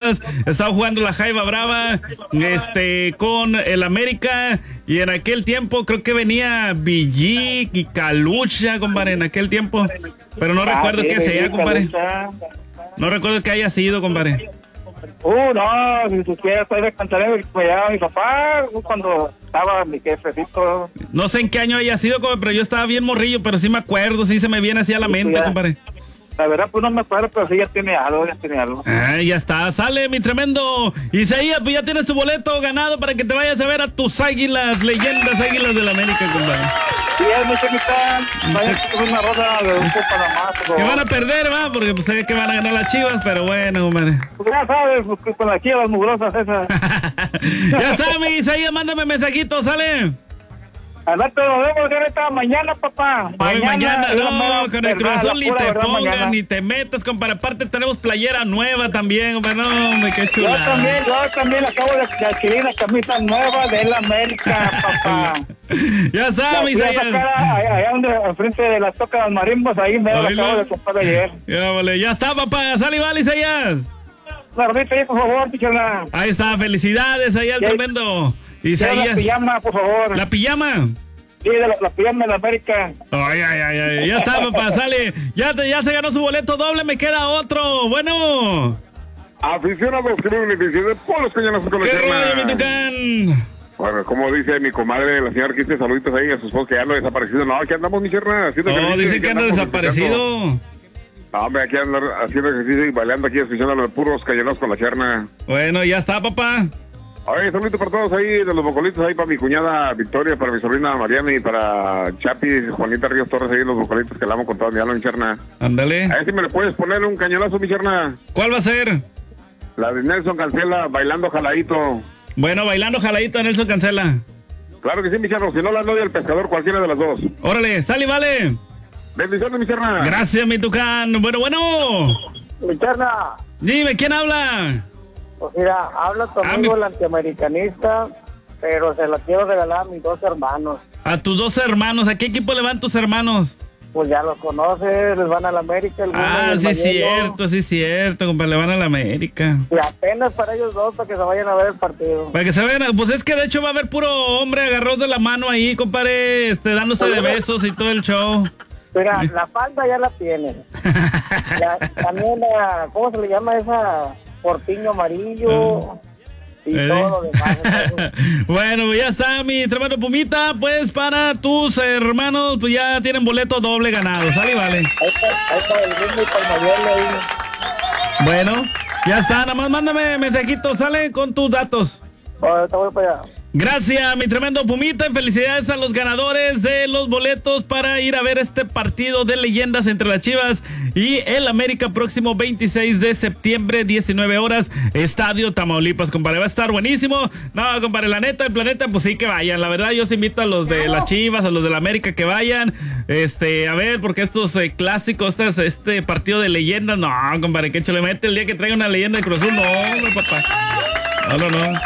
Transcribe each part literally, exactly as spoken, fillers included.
Chivas. Estaba jugando la Jaiba Brava este, con el América. Y en aquel tiempo creo que venía Villic y Calucha, compadre, en aquel tiempo. Pero no ah, recuerdo sí, qué sea, compadre. No recuerdo qué haya sido, compadre. Uh, no, ni siquiera estoy de cantarero que me llevaba mi papá cuando estaba mi jefecito. No sé en qué año haya sido, compadre, pero yo estaba bien morrillo, pero sí me acuerdo, sí se me viene así a la sí, mente, ya, compadre. La verdad, pues no me acuerdo, pero sí ya tiene algo, ya tiene algo. Ah, ya está, sale mi tremendo Isaías, pues ya tienes tu boleto ganado para que te vayas a ver a tus águilas, leyendas águilas de la América, compadre. Sí, es mi chiquita, vayan a una roda de un poco para más. Que van a perder, va, porque pues sé que van a ganar las Chivas, pero bueno, compadre. Pues ya sabes, pues, con las Chivas mugrosas esas. Ya está, mi Isaías, mándame mensajito, sale. Al rato nos vemos esta mañana, papá. Mañana, mañana no, con el Cruz Azul ni te pongas, ni te metas, compadre. Aparte tenemos playera nueva también, compadre. No, hombre, qué chula. Yo también, yo también acabo de adquirir una camisa nueva de la América, papá. Ya está, mi Isaías. Allá, allá donde, enfrente de las tocas de los marimbos, ahí me la acabo de comprar ayer. Ya, vale, ya está, papá. Sale y vale, Isaías. La rodita ahí, por favor, pichola. Ahí está, felicidades, ahí al tremendo Isaías. La pijama, por favor. ¿La pijama? Sí, de la, la pijama de la América. Ay, ay, ay, ay. Ya está, papá, sale. Ya, te, ya se ganó su boleto doble, me queda otro. Bueno. Aficionados que viven y por los cañonazos con la Cherna. Mi tucán? Bueno, como dice mi comadre, la señora Quiste, saluditos ahí a sus esposos que ya no desaparecido. No, aquí andamos, mi Cherna. No, dice que anda desaparecido. No, hombre, aquí anda haciendo ejercicio y baleando aquí, escuchando a los puros cañonazos con la Cherna. Bueno, ya está, papá. Oye, saludito para todos ahí, de los vocalitos ahí, para mi cuñada Victoria, para mi sobrina Mariana y para Chapi, Juanita Ríos Torres, ahí los vocalitos que la amo con todo mi alma, mi Cherna. Ándale. A ver si me le puedes poner un cañonazo, mi Cherna. ¿Cuál va a ser? La de Nelson Cancela, Bailando Jaladito. Bueno, Bailando Jaladito, Nelson Cancela. Claro que sí, mi Cherna, si no la novia del pescador, cualquiera de las dos. Órale, sale y vale. Bendiciones, mi Cherna. Gracias, mi tucán. Bueno, bueno. Mi Cherna. Dime, ¿quién habla? Pues mira, habla tu amigo, ah, el antiamericanista, pero se la quiero regalar a mis dos hermanos. ¿A tus dos hermanos? ¿A qué equipo le van tus hermanos? Pues ya los conoces, les van a la América. El ah, sí, cierto, sí, cierto, compadre, le van a la América. Y apenas para ellos dos, para que se vayan a ver el partido. Para que se vayan, pues es que de hecho va a haber puro hombre agarrados de la mano ahí, compadre, este, dándose de besos y todo el show. Mira, la falda ya la tienen. Ya, también, la, ¿cómo se le llama esa? Portiño amarillo y ¿Eh? todo lo demás. Bueno, ya está mi tremendo Pumita, pues para tus hermanos, pues ya tienen boleto doble ganado, sale y vale. Ahí está, ahí está el mismo y Palmayel ahí. Bueno, ya está, nada más mándame mensajito, sale con tus datos. Ahorita voy para allá. Gracias, mi tremendo Pumita, y felicidades a los ganadores de los boletos para ir a ver este partido de leyendas entre las Chivas y el América próximo veintiséis de septiembre, diecinueve horas, Estadio Tamaulipas, compadre, va a estar buenísimo. No, compadre, la neta, el planeta, pues sí que vayan, la verdad yo os invito a los de las Chivas, a los de la América que vayan, este, a ver, porque estos eh, clásicos, este, este partido de leyendas, no, compadre, que le mete el día que traiga una leyenda de Cruz Azul, no, hombre, papá, no, no, no.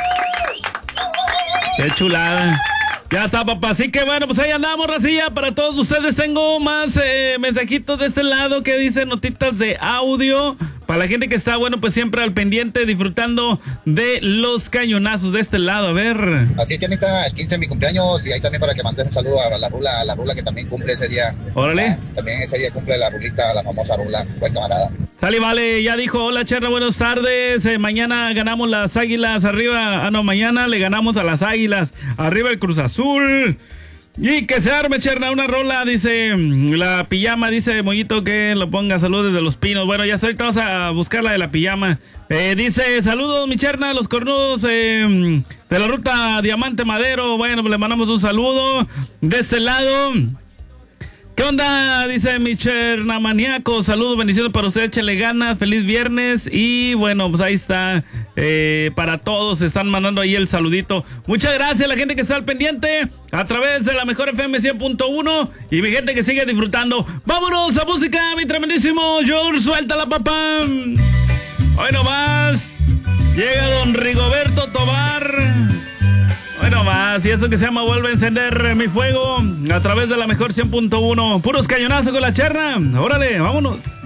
Qué chulada. Ya está, papá. Así que bueno, pues ahí andamos, racilla. Para todos ustedes tengo más eh, mensajitos de este lado que dicen notitas de audio. Para la gente que está, bueno, pues siempre al pendiente, disfrutando de los cañonazos de este lado. A ver. Así es, Tianita, el quince de mi cumpleaños. Y ahí también para que mandes un saludo a la Rula, a la Rula que también cumple ese día. Órale. Ah, también ese día cumple la Rulita, la famosa Rula. Buen camarada. Sale, vale, ya dijo, hola Cherna, buenas tardes, eh, mañana ganamos las Águilas arriba, ah no, mañana le ganamos a las Águilas, arriba el Cruz Azul, y que se arme Cherna, una rola, dice, la pijama, dice Mollito que lo ponga, saludos desde Los Pinos, bueno, ya estoy, vamos a buscar la de la pijama, eh, dice, saludos mi Cherna, los cornudos eh, de la ruta Diamante Madero, bueno, le mandamos un saludo, de este lado. ¿Qué onda? Dice mi Cherna Maníaco. Saludos, bendiciones para usted, échale ganas, feliz viernes. Y bueno, pues ahí está, eh, para todos, están mandando ahí el saludito. Muchas gracias a la gente que está al pendiente a través de la mejor F M cien punto uno y mi gente que sigue disfrutando. Vámonos a música, mi tremendísimo George, suelta la papá. Hoy nomás llega don Rigoberto Tobar. Bueno más, y eso que se llama Vuelve a encender mi fuego a través de la mejor cien punto uno. Puros cañonazos con la Cherna. Órale, vámonos.